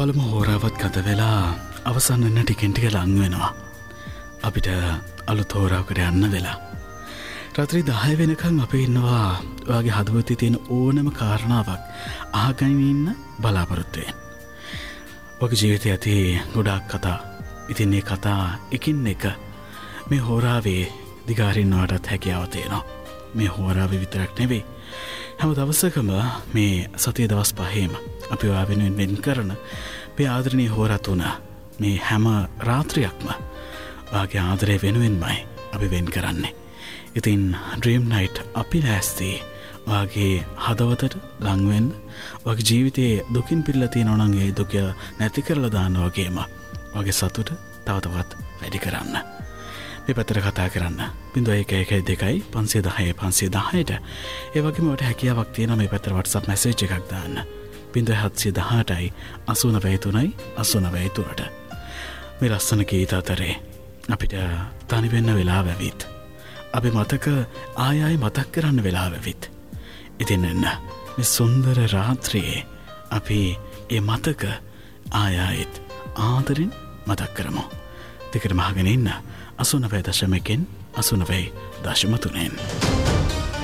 පළමු හෝරාවත් ගත වෙලා අවසන් වෙන ටිකෙන් ටික ලං වෙනවා. අපිට අලුත් හෝරාවකට යන්න වෙලා. රාත්‍රී 10 වෙනකන් අපි ඉන්නවා ඔයාගේ හදවතේ තියෙන ඕනම කාරණාවක් අහගෙන ඉන්න බලාපොරොත්තු වෙන. ඔයාගේ ජීවිතයේ ඇති ගොඩාක් කතා. ඉතින් මේ කතා එකින් එක මේ හෝරාවේ දිගාරින්නවටත් හැකියාව තියෙනවා. මේ හෝරාවේ විතරක් නෙවෙයි. හැම දවසකම මේ සතිය දවස් 5ෙම අපි ඔයා වෙනුවෙන් වෙන් කරන මේ ආදරණීය හෝරා තුන මේ හැම රාත්‍රියක්ම ඔයාගේ ආදරය වෙනුවෙන්මයි අපි වෙන් කරන්නේ. ඉතින් ඩ්‍රීම් නයිට් අපි ලෑස්ති ඔයාගේ හදවතට ලං වෙන්න. ඔයාගේ ජීවිතයේ දුකින් පිරලා තියෙනවා නම් ඒ දුක නැති කරලා දාන්න වගේම ඔයාගේ සතුට තව තවත් වැඩි කරන්න. මේ පැත්තට කතා කරන්න 0112 510 510ට. ඒ වගේම ඔයාලට හැකියාවක් තියෙනවා මේ පැත්තට WhatsApp message එකක් දාන්න 0718යි 893යි 893ට. මේ ලස්සන ගීත අතරේ අපිට තනි වෙන්න වෙලාව ඇවිත් අපි මතක ආයෙ මතක් කරන්න වෙලාව ඇවිත්. ඉතින් එන්න මේ සුන්දර රාත්‍රියේ අපි ඒ මතක ආයෙත් ආදරෙන් මතක් කරමු. දෙකටම අහගෙන ඉන්න 89.1 89.3